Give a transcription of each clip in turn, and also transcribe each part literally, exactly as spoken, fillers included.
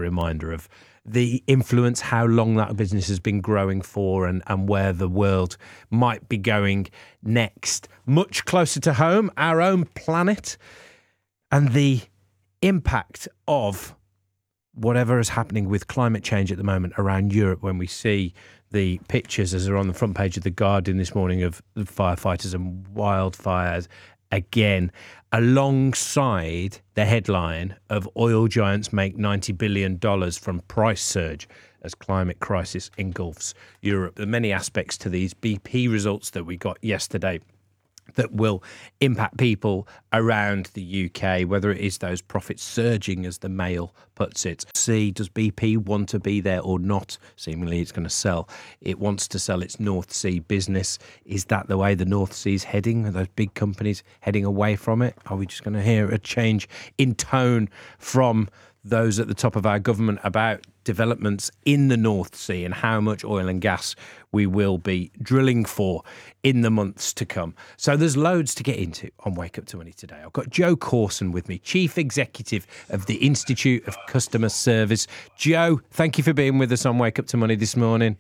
reminder of the influence, how long that business has been growing for, and, and where the world might be going next. Much closer to home, our own planet, and the impact of whatever is happening with climate change at the moment around Europe, when we see the pictures, as are on the front page of The Guardian this morning, of the firefighters and wildfires again, alongside the headline of oil giants make ninety billion dollars from price surge as climate crisis engulfs Europe. There are many aspects to these B P results that we got yesterday that will impact people around the U K, whether it is those profits surging, as the Mail puts it. See, does B P want to be there or not? Seemingly it's going to sell. It wants to sell its North Sea business. Is that the way the North Sea's heading? Are those big companies heading away from it? Are we just going to hear a change in tone from those at the top of our government about developments in the North Sea and how much oil and gas we will be drilling for in the months to come? So there's loads to get into on Wake Up to Money today. I've got Joe Corson with me, Chief Executive of the Institute of Customer Service. Joe, thank you for being with us on Wake Up to Money this morning.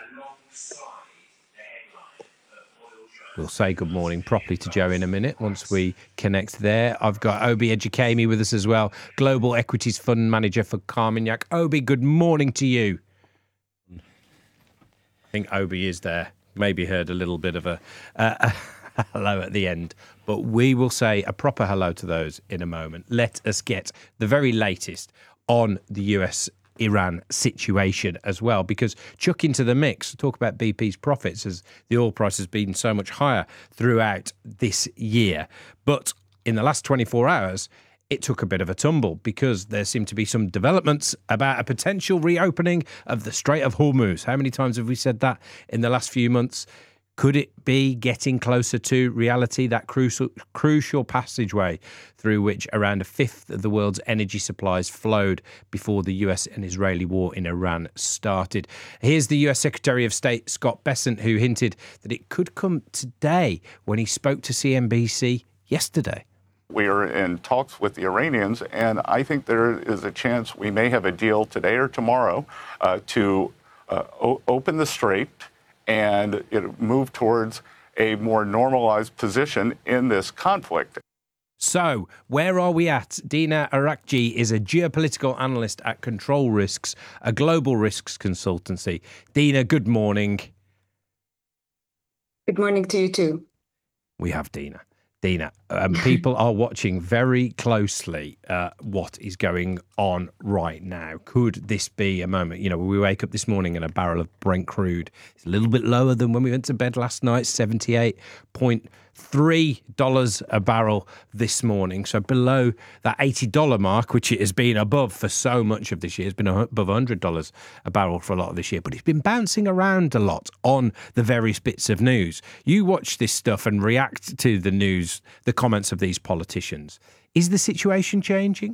We'll say good morning properly to Joe in a minute once we connect there. I've got Obi Ejikeme with us as well, Global Equities Fund Manager for Carmignac. Obi, good morning to you. I think Obi is there. Maybe heard a little bit of a, uh, a hello at the end, but we will say a proper hello to those in a moment. Let us get the very latest on the U S Iran situation as well, because chuck into the mix, talk about B P's profits, as the oil price has been so much higher throughout this year. But in the last twenty-four hours, it took a bit of a tumble because there seemed to be some developments about a potential reopening of the Strait of Hormuz. How many times have we said that in the last few months? Could it be getting closer to reality, that crucial crucial passageway through which around a fifth of the world's energy supplies flowed before the U S and Israeli war in Iran started? Here's the U S Secretary of State, Scott Bessent, who hinted that it could come today when he spoke to C N B C yesterday. We are in talks with the Iranians, and I think there is a chance we may have a deal today or tomorrow uh, to uh, o- open the strait and it move towards a more normalized position in this conflict. So, where are we at? Dina Arakji is a geopolitical analyst at Control Risks, a global risks consultancy. Dina, good morning. Good morning to you too. We have Dina. Dina, um, people are watching very closely uh, what is going on right now. Could this be a moment? You know, we wake up this morning and a barrel of Brent crude is a little bit lower than when we went to bed last night, seventy-eight point three dollars a barrel this morning. So below that eighty dollars mark, which it has been above for so much of this year. It's been above one hundred dollars a barrel for a lot of this year, but it's been bouncing around a lot on the various bits of news. You watch this stuff and react to the news, the comments of these politicians. Is the situation changing?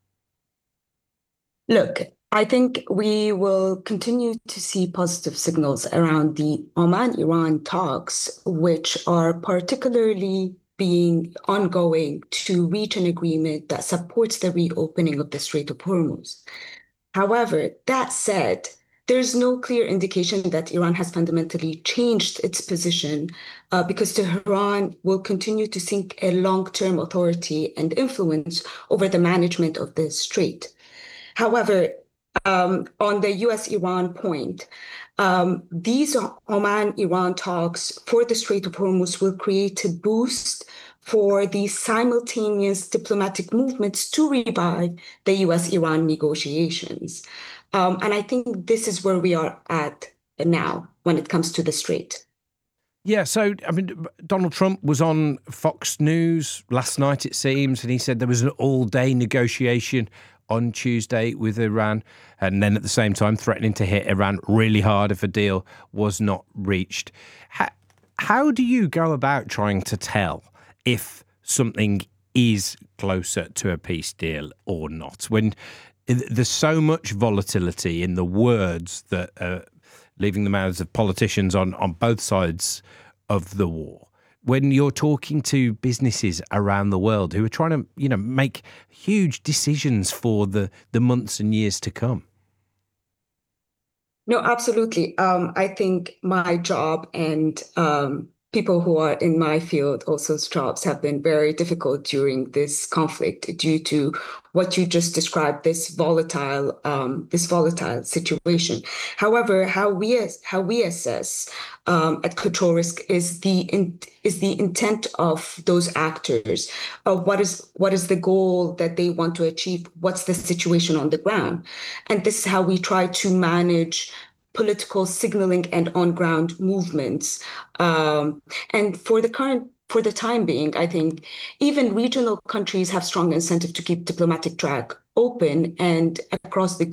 Look, I think we will continue to see positive signals around the Oman-Iran talks, which are particularly being ongoing to reach an agreement that supports the reopening of the Strait of Hormuz. However, that said, there's no clear indication that Iran has fundamentally changed its position uh, because Tehran will continue to seek a long-term authority and influence over the management of the strait. However, Um, on the U S-Iran point, um, these Oman-Iran talks for the Strait of Hormuz will create a boost for the simultaneous diplomatic movements to revive the U S-Iran negotiations. Um, and I think this is where we are at now when it comes to the Strait. Yeah, so, I mean, Donald Trump was on Fox News last night, it seems, and he said there was an all-day negotiation on Tuesday with Iran, and then at the same time threatening to hit Iran really hard if a deal was not reached. How, how do you go about trying to tell if something is closer to a peace deal or not, when there's so much volatility in the words that are leaving the mouths of politicians on, on both sides of the war? when you're talking to businesses around the world who are trying to, you know, make huge decisions for the, the months and years to come? No, absolutely. Um, I think my job and um, people who are in my field also's jobs have been very difficult during this conflict due to what you just described, this volatile, um, this volatile situation. However, how we as, how we assess um, at Control Risk is the in, is the intent of those actors. Uh, what is what is the goal that they want to achieve? What's the situation on the ground? And this is how we try to manage political signaling and on-ground movements. Um, and for the current, for the time being, I think even regional countries have strong incentive to keep diplomatic track open and across the